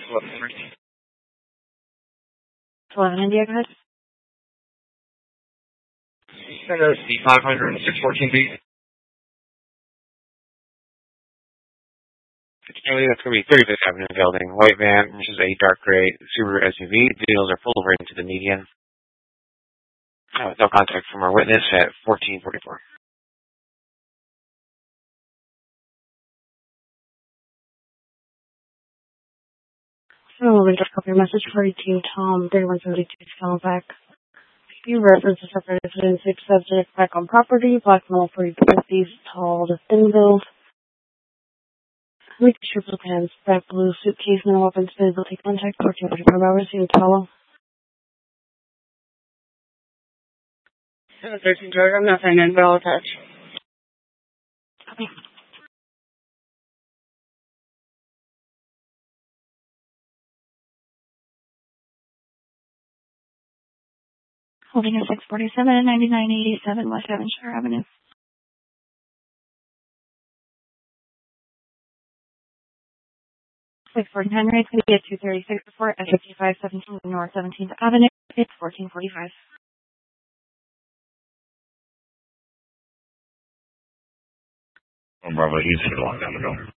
11 India, go ahead. Send us the 500 614B. That's going to be 35th Avenue building. White van versus a dark gray Subaru SUV. Deals are pulled over into the median. No contact from our witness at 1444. So we'll just copy your message for Team Tom 3172 calling back. You reference a separate residence, subject back on property, black male 4250s, tall to thin build. Weak triple pants, black blue suitcase, no weapons, visible, take contact, 1445 hours, you follow. 13 Georgia, I'm not saying anything, but I'll attach. Copy. Holding at 647 and 9987 West Devonshire Avenue. 614 Henry, it's going to be at 236 before at 5517 North 17th Avenue. It's 1445. Bravo, he's a long time ago.